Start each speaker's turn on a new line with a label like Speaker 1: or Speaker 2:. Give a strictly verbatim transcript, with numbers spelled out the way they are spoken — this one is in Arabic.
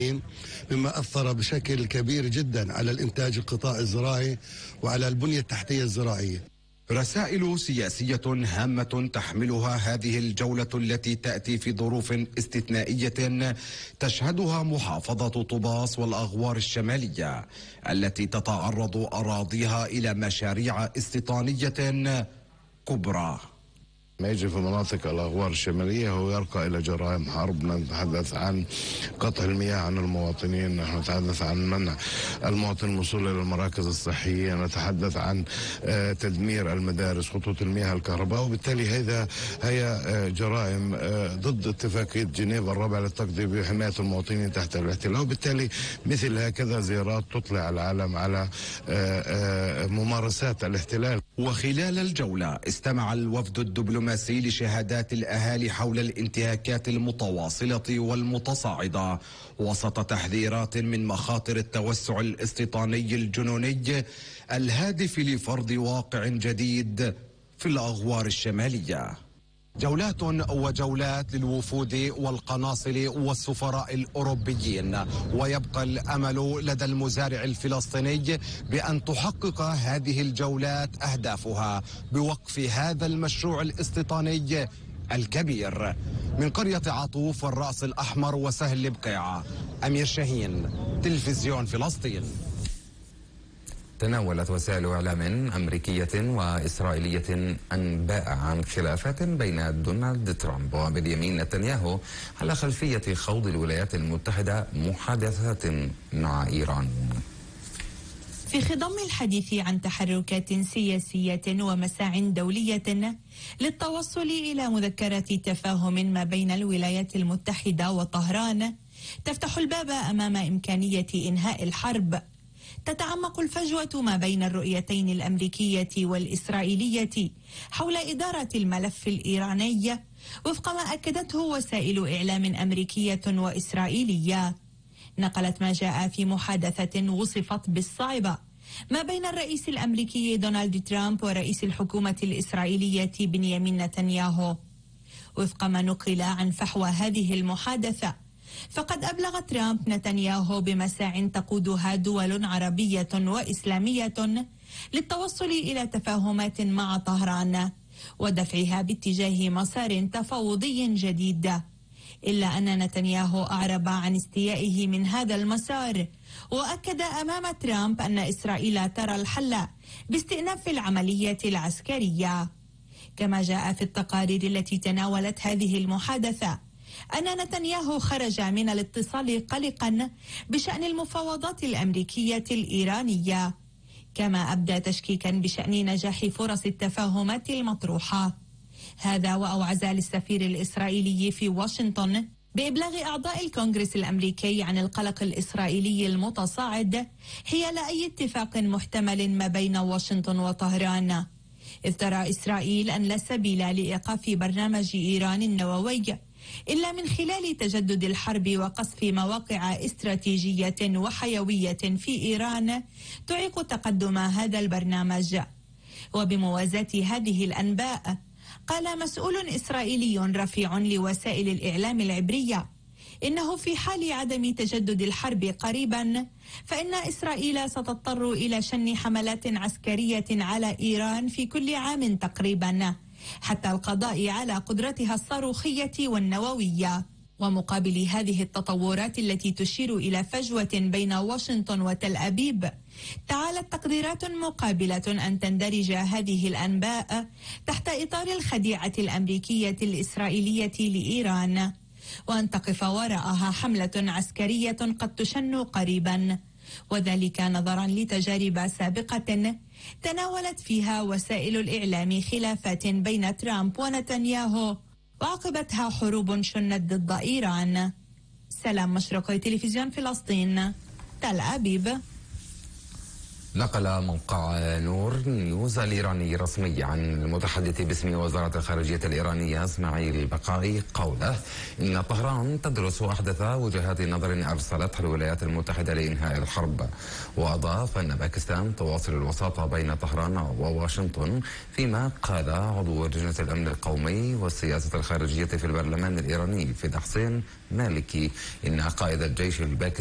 Speaker 1: مما أثر بشكل كبير جدا على الإنتاج القطاع الزراعي وعلى البنية التحتية الزراعية.
Speaker 2: رسائل سياسية هامة تحملها هذه الجولة التي تأتي في ظروف استثنائية تشهدها محافظة طوباس والأغوار الشمالية التي تتعرض أراضيها إلى مشاريع استيطانية كبرى.
Speaker 3: ما يجري في مناطق الأغوار الشمالية هو يرقى إلى جرائم حرب. نتحدث عن قطع المياه عن المواطنين، نحن نتحدث عن منع المواطن الوصول إلى المراكز الصحية، نتحدث عن تدمير المدارس، خطوط المياه، الكهرباء، وبالتالي هذا هي جرائم ضد اتفاقية جنيف الرابعة للتقضي بحماية المواطنين تحت الاحتلال، وبالتالي مثل هكذا زيارات تطلع العالم على ممارسات الاحتلال.
Speaker 2: وخلال الجولة استمع الوفد الدبلوماسي لشهادات الأهالي حول الانتهاكات المتواصلة والمتصاعدة وسط تحذيرات من مخاطر التوسع الاستيطاني الجنوني الهادف لفرض واقع جديد في الأغوار الشمالية. جولات وجولات للوفود والقناصل والسفراء الأوروبيين، ويبقى الأمل لدى المزارع الفلسطيني بأن تحقق هذه الجولات أهدافها بوقف هذا المشروع الاستيطاني الكبير. من قرية عطوف والرأس الأحمر وسهل بقيعة، أمير شاهين، تلفزيون فلسطين.
Speaker 4: تناولت وسائل إعلام أمريكية وإسرائيلية أنباء عن خلافات بين دونالد ترامب وبنيامين نتنياهو على خلفية خوض الولايات المتحدة محادثات مع إيران.
Speaker 5: في خضم الحديث عن تحركات سياسية ومساع دولية للتوصل إلى مذكرة تفاهم ما بين الولايات المتحدة وطهران تفتح الباب أمام إمكانية إنهاء الحرب، تتعمق الفجوة ما بين الرؤيتين الأمريكية والإسرائيلية حول إدارة الملف الإيراني وفق ما أكدته وسائل إعلام أمريكية وإسرائيلية. نقلت ما جاء في محادثة وصفت بالصعبة ما بين الرئيس الأمريكي دونالد ترامب ورئيس الحكومة الإسرائيلية بنيامين نتنياهو. وفق ما نقل عن فحوى هذه المحادثة، فقد أبلغ ترامب نتنياهو بمساع تقودها دول عربية وإسلامية للتوصل إلى تفاهمات مع طهران ودفعها باتجاه مسار تفاوضي جديد، إلا أن نتنياهو أعرب عن استيائه من هذا المسار، وأكد أمام ترامب أن إسرائيل ترى الحل باستئناف العملية العسكرية. كما جاء في التقارير التي تناولت هذه المحادثة أن نتنياهو خرج من الاتصال قلقا بشأن المفاوضات الأمريكية الإيرانية، كما أبدى تشكيكا بشأن نجاح فرص التفاهمات المطروحة. هذا وأوعز للسفير الإسرائيلي في واشنطن بإبلاغ أعضاء الكونغرس الأمريكي عن القلق الإسرائيلي المتصاعد حيال أي اتفاق محتمل ما بين واشنطن وطهران، إذ ترى إسرائيل أن لا سبيل لإيقاف برنامج إيران النووي إلا من خلال تجدد الحرب وقصف مواقع استراتيجية وحيوية في إيران تعيق تقدم هذا البرنامج. وبموازاة هذه الأنباء، قال مسؤول إسرائيلي رفيع لوسائل الإعلام العبرية إنه في حال عدم تجدد الحرب قريبا فإن إسرائيل ستضطر إلى شن حملات عسكرية على إيران في كل عام تقريبا حتى القضاء على قدرتها الصاروخية والنووية. ومقابل هذه التطورات التي تشير إلى فجوة بين واشنطن وتل أبيب، تعالت تقديرات مقابلة أن تندرج هذه الأنباء تحت إطار الخديعة الأمريكية الإسرائيلية لإيران، وأن تقف وراءها حملة عسكرية قد تشن قريبا، وذلك نظرا لتجارب سابقة تناولت فيها وسائل الإعلام خلافات بين ترامب ونتنياهو وعقبتها حروب شنت ضد إيران. سلام مشرقي، تلفزيون فلسطين، تل أبيب.
Speaker 4: نقل موقع نور نيوز الإيراني رسمي عن المتحدث باسم وزارة الخارجية الإيرانية إسماعيل البقائي قوله إن طهران تدرس أحدث وجهات نظر أرسلتها الولايات المتحدة لإنهاء الحرب. وأضاف أن باكستان تواصل الوساطة بين طهران وواشنطن، فيما قال عضو لجنة الأمن القومي والسياسة الخارجية في البرلمان الإيراني فدح حسين مالكي إن قائد الجيش الباكستاني